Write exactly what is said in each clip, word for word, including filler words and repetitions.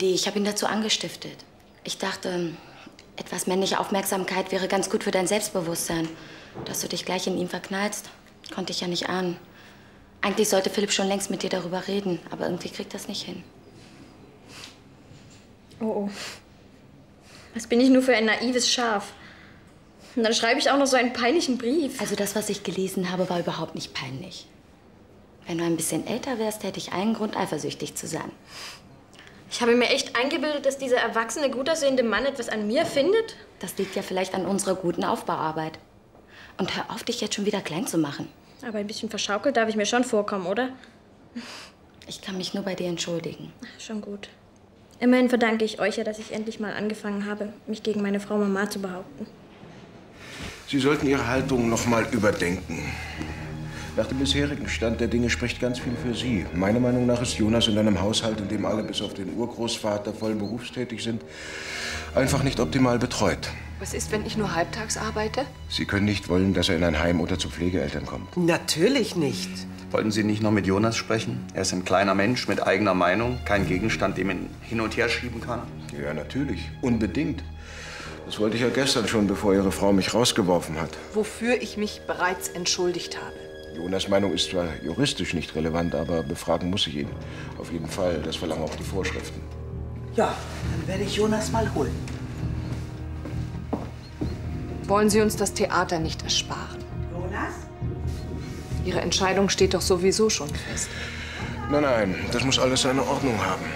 Idee. Ich habe ihn dazu angestiftet. Ich dachte, etwas männliche Aufmerksamkeit wäre ganz gut für dein Selbstbewusstsein. Dass du dich gleich in ihn verknallst, konnte ich ja nicht ahnen. Eigentlich sollte Philipp schon längst mit dir darüber reden, aber irgendwie kriegt das nicht hin. Oh, oh. Was bin ich nur für ein naives Schaf? Und dann schreibe ich auch noch so einen peinlichen Brief. Also das, was ich gelesen habe, war überhaupt nicht peinlich. Wenn du ein bisschen älter wärst, hätte ich allen Grund, eifersüchtig zu sein. Ich habe mir echt eingebildet, dass dieser erwachsene, gut aussehende Mann etwas an mir findet. Das liegt ja vielleicht an unserer guten Aufbauarbeit. Und hör auf, dich jetzt schon wieder klein zu machen. Aber ein bisschen verschaukelt darf ich mir schon vorkommen, oder? Ich kann mich nur bei dir entschuldigen. Ach, schon gut. Immerhin verdanke ich euch ja, dass ich endlich mal angefangen habe, mich gegen meine Frau Mama zu behaupten. Sie sollten Ihre Haltung noch mal überdenken. Nach dem bisherigen Stand der Dinge spricht ganz viel für Sie. Meiner Meinung nach ist Jonas in einem Haushalt, in dem alle bis auf den Urgroßvater voll berufstätig sind, einfach nicht optimal betreut. Was ist, wenn ich nur halbtags arbeite? Sie können nicht wollen, dass er in ein Heim oder zu Pflegeeltern kommt. Natürlich nicht. Wollten Sie nicht noch mit Jonas sprechen? Er ist ein kleiner Mensch mit eigener Meinung, kein Gegenstand, den man hin und her schieben kann. Ja, natürlich. Unbedingt. Das wollte ich ja gestern schon, bevor Ihre Frau mich rausgeworfen hat. Wofür ich mich bereits entschuldigt habe. Jonas' Meinung ist zwar juristisch nicht relevant, aber befragen muss ich ihn. Auf jeden Fall. Das verlangen auch die Vorschriften. Ja, dann werde ich Jonas mal holen. Wollen Sie uns das Theater nicht ersparen? Jonas? Ihre Entscheidung steht doch sowieso schon fest. Nein, nein, das muss alles seine Ordnung haben.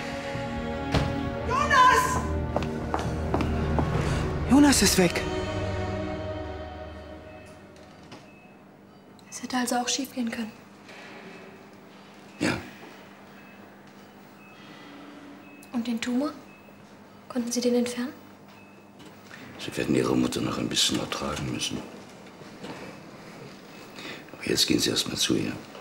Jonas! Jonas ist weg. Es hätte also auch schief gehen können. Ja. Und den Tumor? Konnten Sie den entfernen? Sie werden Ihre Mutter noch ein bisschen ertragen müssen. Aber jetzt gehen Sie erst mal zu ihr.